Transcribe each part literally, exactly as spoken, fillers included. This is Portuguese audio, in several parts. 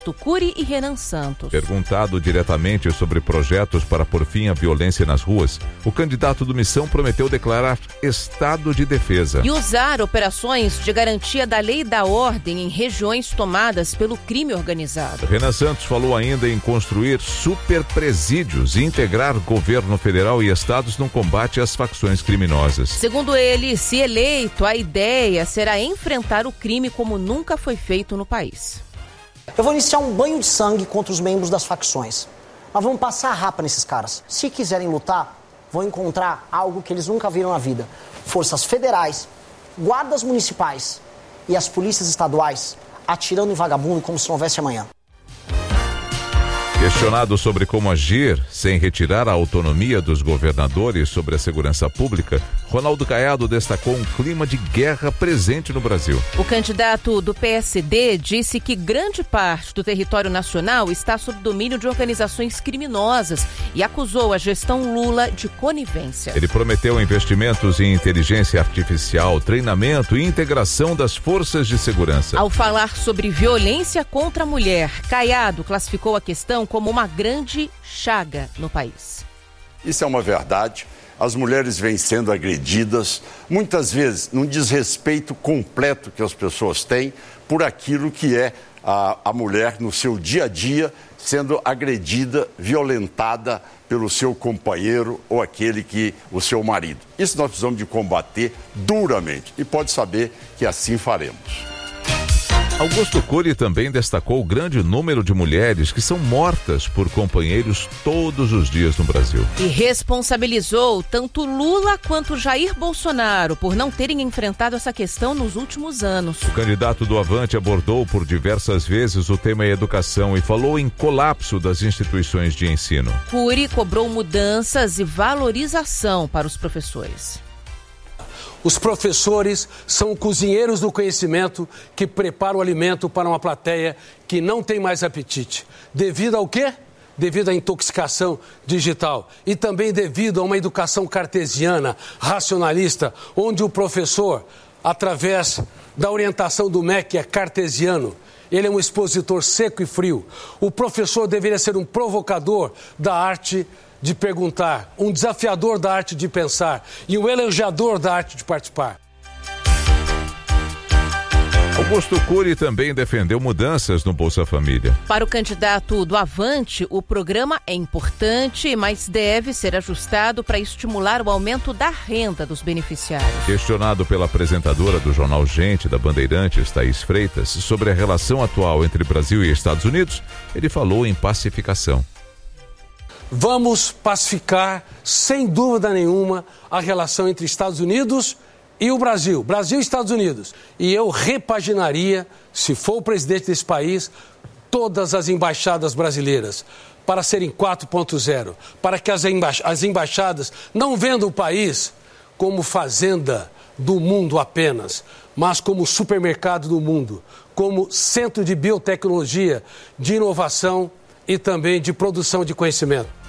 Cury e Renan Santos. Perguntado diretamente sobre projetos para pôr fim à violência nas ruas, o candidato do Missão prometeu declarar estado de defesa. E usar operações de garantia da lei e da ordem em regiões tomadas pelo crime organizado. Renan Santos falou ainda em construir superpresídios e integrar governo federal e estados no combate às facções criminosas. Segundo ele, se eleito, a ideia será enfrentar o crime como nunca foi feito no país. Eu vou iniciar um banho de sangue contra os membros das facções. Nós vamos passar a rapa nesses caras. Se quiserem lutar, vão encontrar algo que eles nunca viram na vida. Forças federais, guardas municipais e as polícias estaduais atirando em vagabundo como se não houvesse amanhã. Questionado sobre como agir sem retirar a autonomia dos governadores sobre a segurança pública, Ronaldo Caiado destacou um clima de guerra presente no Brasil. O candidato do P S D disse que grande parte do território nacional está sob domínio de organizações criminosas e acusou a gestão Lula de conivência. Ele prometeu investimentos em inteligência artificial, treinamento e integração das forças de segurança. Ao falar sobre violência contra a mulher, Caiado classificou a questão como uma grande chaga no país. Isso é uma verdade. As mulheres vêm sendo agredidas, muitas vezes num desrespeito completo que as pessoas têm por aquilo que é a, a mulher no seu dia a dia, sendo agredida, violentada pelo seu companheiro ou aquele que, o seu marido. Isso nós precisamos de combater duramente e pode saber que assim faremos. Augusto Cury também destacou o grande número de mulheres que são mortas por companheiros todos os dias no Brasil. E responsabilizou tanto Lula quanto Jair Bolsonaro por não terem enfrentado essa questão nos últimos anos. O candidato do Avante abordou por diversas vezes o tema educação e falou em colapso das instituições de ensino. Cury cobrou mudanças e valorização para os professores. Os professores são cozinheiros do conhecimento que preparam o alimento para uma plateia que não tem mais apetite. Devido ao quê? Devido à intoxicação digital e também devido a uma educação cartesiana, racionalista, onde o professor, através da orientação do M E C, que é cartesiano, ele é um expositor seco e frio. O professor deveria ser um provocador da arte de perguntar, um desafiador da arte de pensar e um elogiador da arte de participar. Augusto Cury também defendeu mudanças no Bolsa Família. Para o candidato do Avante, o programa é importante, mas deve ser ajustado para estimular o aumento da renda dos beneficiários. Questionado pela apresentadora do jornal Gente, da Bandeirantes, Thaís Freitas, sobre a relação atual entre Brasil e Estados Unidos, ele falou em pacificação. Vamos pacificar, sem dúvida nenhuma, a relação entre Estados Unidos e o Brasil. Brasil e Estados Unidos. E eu repaginaria, se for o presidente desse país, todas as embaixadas brasileiras para serem quatro ponto zero. Para que as, emba- as embaixadas não vendam o país como fazenda do mundo apenas, mas como supermercado do mundo, como centro de biotecnologia, de inovação e também de produção de conhecimento.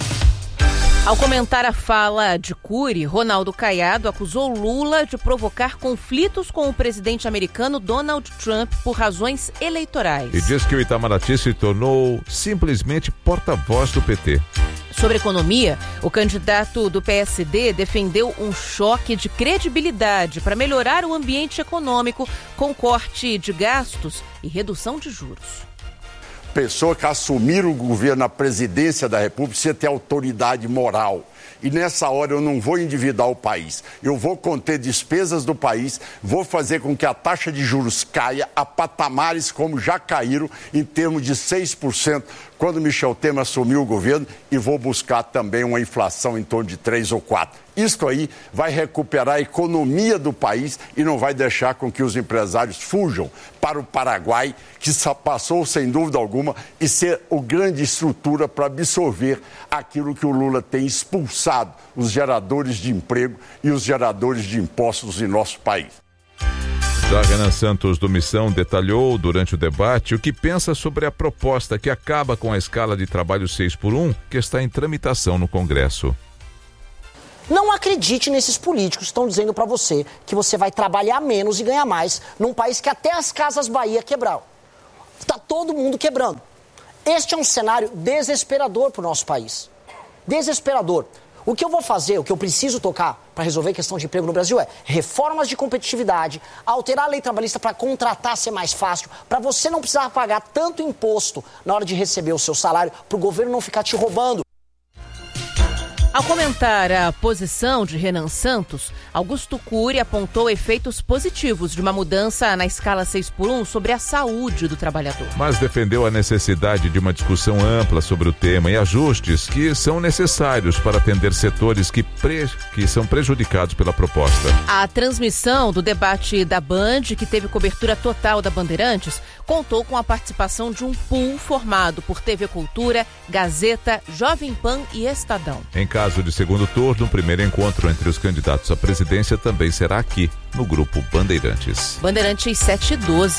Ao comentar a fala de Cury, Ronaldo Caiado acusou Lula de provocar conflitos com o presidente americano Donald Trump por razões eleitorais. E diz que o Itamaraty se tornou simplesmente porta-voz do P T. Sobre economia, o candidato do P S D defendeu um choque de credibilidade para melhorar o ambiente econômico com corte de gastos e redução de juros. Pessoa que assumir o governo, a presidência da República, precisa ter autoridade moral. E nessa hora eu não vou endividar o país. Eu vou conter despesas do país, vou fazer com que a taxa de juros caia a patamares como já caíram em termos de seis por cento quando Michel Temer assumiu o governo e vou buscar também uma inflação em torno de três ou quatro. Isto aí vai recuperar a economia do país e não vai deixar com que os empresários fujam para o Paraguai, que passou, sem dúvida alguma, e ser a grande estrutura para absorver aquilo que o Lula tem expulsado, os geradores de emprego e os geradores de impostos em nosso país. Já Renan Santos do Missão detalhou durante o debate o que pensa sobre a proposta que acaba com a escala de trabalho seis por um, que está em tramitação no Congresso. Não acredite nesses políticos que estão dizendo para você que você vai trabalhar menos e ganhar mais num país que até as Casas Bahia quebraram. Está todo mundo quebrando. Este é um cenário desesperador para o nosso país. Desesperador. O que eu vou fazer, o que eu preciso tocar para resolver a questão de emprego no Brasil é reformas de competitividade, alterar a lei trabalhista para contratar ser mais fácil, para você não precisar pagar tanto imposto na hora de receber o seu salário, para o governo não ficar te roubando. Ao comentar a posição de Renan Santos, Augusto Cury apontou efeitos positivos de uma mudança na escala seis por um sobre a saúde do trabalhador. Mas defendeu a necessidade de uma discussão ampla sobre o tema e ajustes que são necessários para atender setores que, pre... que são prejudicados pela proposta. A transmissão do debate da Band, que teve cobertura total da Bandeirantes, contou com a participação de um pool formado por T V Cultura, Gazeta, Jovem Pan e Estadão. Em caso de segundo turno, o primeiro encontro entre os candidatos à presidência também será aqui, no Grupo Bandeirantes. Bandeirantes sete e doze.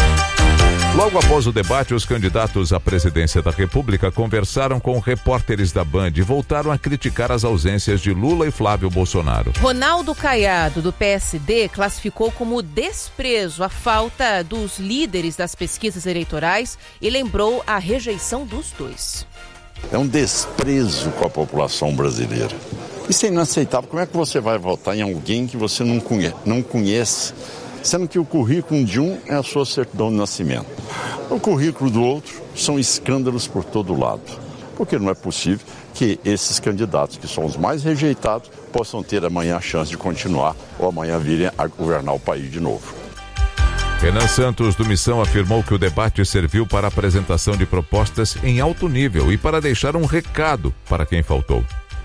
Logo após o debate, os candidatos à presidência da República conversaram com repórteres da Band e voltaram a criticar as ausências de Lula e Flávio Bolsonaro. Ronaldo Caiado, do P S D, classificou como desprezo a falta dos líderes das pesquisas eleitorais e lembrou a rejeição dos dois. É um desprezo com a população brasileira. Isso é inaceitável. Como é que você vai votar em alguém que você não conhece, não conhece, sendo que o currículo de um é a sua certidão de nascimento? O currículo do outro são escândalos por todo lado. Porque não é possível que esses candidatos, que são os mais rejeitados, possam ter amanhã a chance de continuar ou amanhã virem a governar o país de novo. Renan Santos, do Missão, afirmou que o debate serviu para a apresentação de propostas em alto nível e para deixar um recado para quem faltou.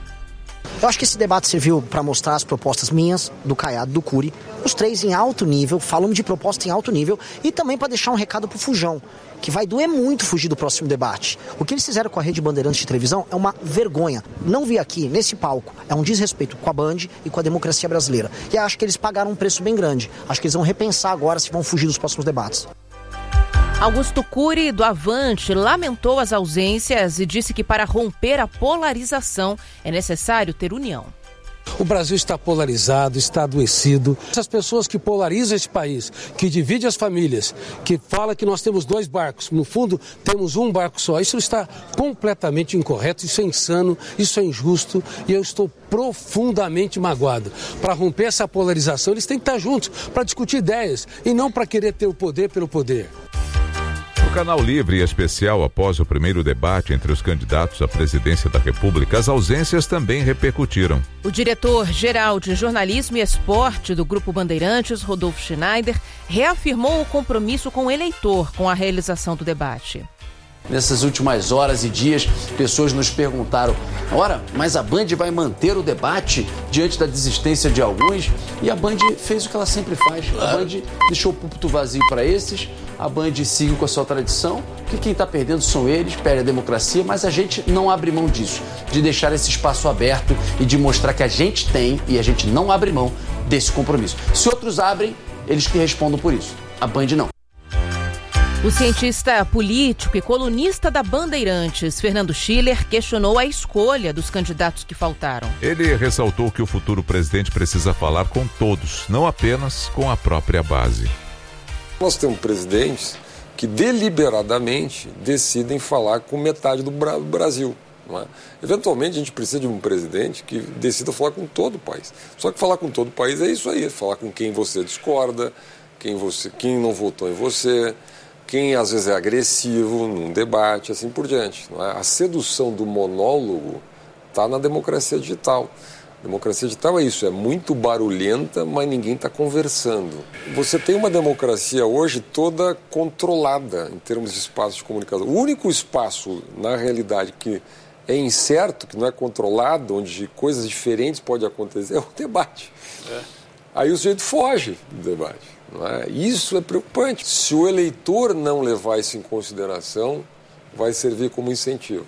Eu acho que esse debate serviu para mostrar as propostas minhas, do Caiado, do Cury, os três em alto nível, falando de proposta em alto nível, e também para deixar um recado para o Fujão, que vai doer muito fugir do próximo debate. O que eles fizeram com a Rede Bandeirantes de televisão é uma vergonha. Não vi aqui, nesse palco, é um desrespeito com a Band e com a democracia brasileira. E acho que eles pagaram um preço bem grande. Acho que eles vão repensar agora se vão fugir dos próximos debates. Augusto Cury, do Avante, lamentou as ausências e disse que para romper a polarização é necessário ter união. O Brasil está polarizado, está adoecido. Essas pessoas que polarizam esse país, que dividem as famílias, que fala que nós temos dois barcos, no fundo temos um barco só. Isso está completamente incorreto, isso é insano, isso é injusto e eu estou profundamente magoado. Para romper essa polarização, eles têm que estar juntos para discutir ideias e não para querer ter o poder pelo poder. No Canal Livre e Especial, após o primeiro debate entre os candidatos à presidência da República, as ausências também repercutiram. O diretor-geral de Jornalismo e Esporte do Grupo Bandeirantes, Rodolfo Schneider, reafirmou o compromisso com o eleitor com a realização do debate. Nessas últimas horas e dias, pessoas nos perguntaram: ora, mas a Band vai manter o debate diante da desistência de alguns? E a Band fez o que ela sempre faz. A Band deixou o púlpito vazio para esses, a Band segue com a sua tradição, que quem está perdendo são eles, perde a democracia, mas a gente não abre mão disso, de deixar esse espaço aberto e de mostrar que a gente tem e a gente não abre mão desse compromisso. Se outros abrem, eles que respondam por isso. A Band não. O cientista político e colunista da Bandeirantes, Fernando Schiller, questionou a escolha dos candidatos que faltaram. Ele ressaltou que o futuro presidente precisa falar com todos, não apenas com a própria base. Nós temos presidentes que deliberadamente decidem falar com metade do Brasil. Não é? Eventualmente a gente precisa de um presidente que decida falar com todo o país. Só que falar com todo o país é isso aí, falar com quem você discorda, quem, você, quem não votou em você, quem às vezes é agressivo num debate, assim por diante. Não é? A sedução do monólogo está na democracia digital. A democracia digital é isso, é muito barulhenta, mas ninguém está conversando. Você tem uma democracia hoje toda controlada em termos de espaço de comunicação. O único espaço, na realidade, que é incerto, que não é controlado, onde coisas diferentes podem acontecer, é o debate. É. Aí o sujeito foge do debate. Não é? Isso é preocupante. Se o eleitor não levar isso em consideração, vai servir como incentivo.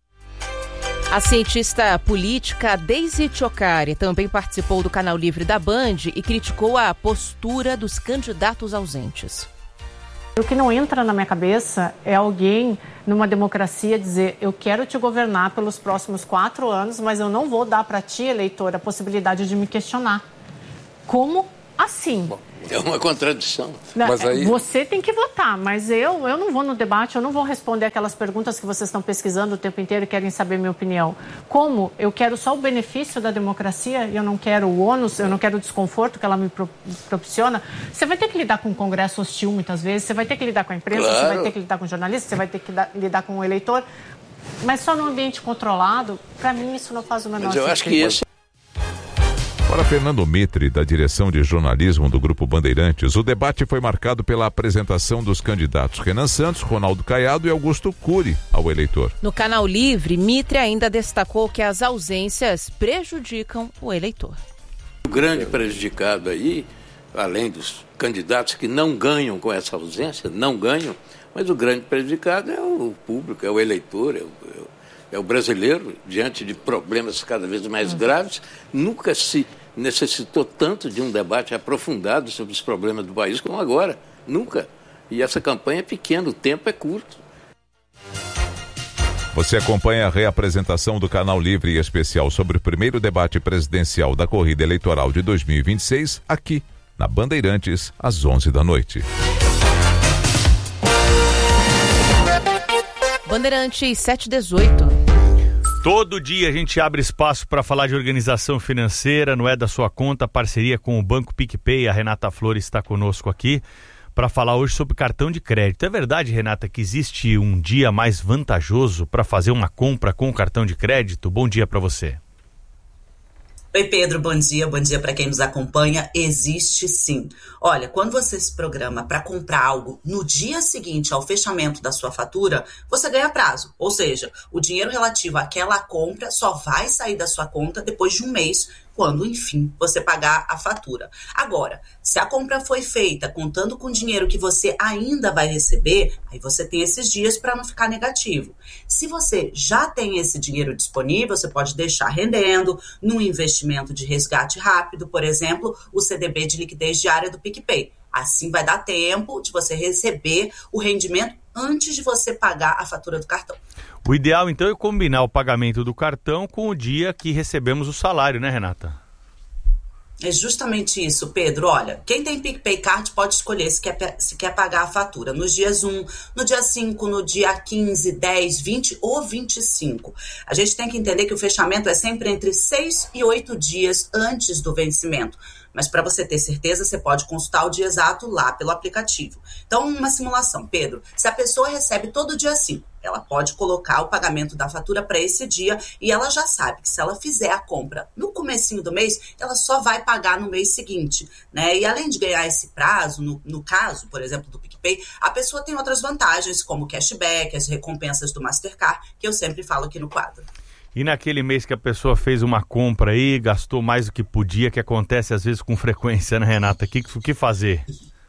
A cientista política Daisy Chocari também participou do Canal Livre da Band e criticou a postura dos candidatos ausentes. O que não entra na minha cabeça é alguém numa democracia dizer: eu quero te governar pelos próximos quatro anos, mas eu não vou dar para ti, eleitor, a possibilidade de me questionar. Como assim? É uma contradição. Não, Mas aí... Você tem que votar, mas eu, eu não vou no debate, eu não vou responder aquelas perguntas que vocês estão pesquisando o tempo inteiro e querem saber minha opinião. Como eu quero só o benefício da democracia e eu não quero o ônus, eu não quero o desconforto que ela me proporciona, você vai ter que lidar com um congresso hostil muitas vezes, você vai ter que lidar com a imprensa, claro. Você vai ter que lidar com jornalistas, você vai ter que lidar com o eleitor, mas só num ambiente controlado, para mim isso não faz o menor mas eu sentido. Acho que esse... Para Fernando Mitre, da direção de jornalismo do Grupo Bandeirantes, o debate foi marcado pela apresentação dos candidatos Renan Santos, Ronaldo Caiado e Augusto Cury ao eleitor. No Canal Livre, Mitre ainda destacou que as ausências prejudicam o eleitor. O grande prejudicado aí, além dos candidatos que não ganham com essa ausência, não ganham, mas o grande prejudicado é o público, é o eleitor, é o, é o brasileiro, diante de problemas cada vez mais graves, nunca se necessitou tanto de um debate aprofundado sobre os problemas do país como agora. Nunca. E essa campanha é pequena, o tempo é curto. Você acompanha a reapresentação do Canal Livre especial sobre o primeiro debate presidencial da corrida eleitoral de dois mil e vinte e seis, aqui na Bandeirantes, às onze da noite. Bandeirantes sete e dezoito. Todo dia a gente abre espaço para falar de organização financeira, não é da sua conta, parceria com o Banco PicPay. A Renata Flores está conosco aqui para falar hoje sobre cartão de crédito. É verdade, Renata, que existe um dia mais vantajoso para fazer uma compra com o cartão de crédito? Bom dia para você. Oi, Pedro, bom dia. Bom dia para quem nos acompanha. Existe sim. Olha, quando você se programa para comprar algo no dia seguinte ao fechamento da sua fatura, você ganha prazo. Ou seja, o dinheiro relativo àquela compra só vai sair da sua conta depois de um mês, quando, enfim, você pagar a fatura. Agora, se a compra foi feita contando com o dinheiro que você ainda vai receber, aí você tem esses dias para não ficar negativo. Se você já tem esse dinheiro disponível, você pode deixar rendendo num investimento de resgate rápido, por exemplo, o C D B de liquidez diária do PicPay. Assim vai dar tempo de você receber o rendimento antes de você pagar a fatura do cartão. O ideal, então, é combinar o pagamento do cartão com o dia que recebemos o salário, né, Renata? É justamente isso, Pedro. Olha, quem tem PicPay Card pode escolher se quer, se quer pagar a fatura nos dias um, no dia cinco, no dia quinze, dez, vinte ou vinte e cinco. A gente tem que entender que o fechamento é sempre entre seis e oito dias antes do vencimento. Mas para você ter certeza, você pode consultar o dia exato lá pelo aplicativo. Então, uma simulação, Pedro. Se a pessoa recebe todo dia cinco, ela pode colocar o pagamento da fatura para esse dia e ela já sabe que se ela fizer a compra no comecinho do mês, ela só vai pagar no mês seguinte, né? E além de ganhar esse prazo, no, no caso, por exemplo, do PicPay, a pessoa tem outras vantagens, como o cashback, as recompensas do Mastercard, que eu sempre falo aqui no quadro. E naquele mês que a pessoa fez uma compra aí, gastou mais do que podia, que acontece às vezes com frequência, né, Renata? O que, que fazer?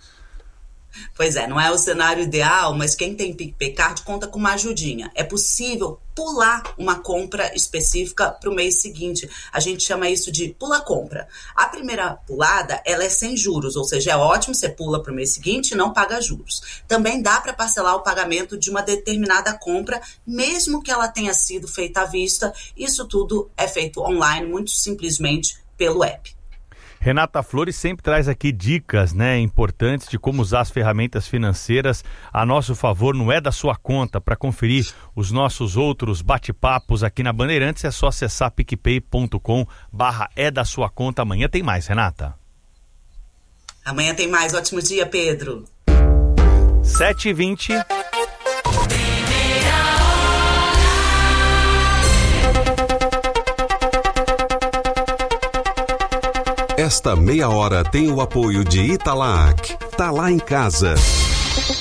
Pois é, não é o cenário ideal, mas quem tem PicPay Card conta com uma ajudinha. É possível pular uma compra específica para o mês seguinte. A gente chama isso de pula-compra. A primeira pulada, ela é sem juros, ou seja, é ótimo, você pula para o mês seguinte e não paga juros. Também dá para parcelar o pagamento de uma determinada compra, mesmo que ela tenha sido feita à vista. Isso tudo é feito online, muito simplesmente pelo app. Renata Flores sempre traz aqui dicas, né, importantes de como usar as ferramentas financeiras a nosso favor, não é da sua conta. Para conferir os nossos outros bate-papos aqui na Bandeirantes, é só acessar picpay ponto com barra é da sua conta. Amanhã tem mais, Renata. Amanhã tem mais. Ótimo dia, Pedro. sete e vinte. Esta meia hora tem o apoio de Italac. Tá lá em casa.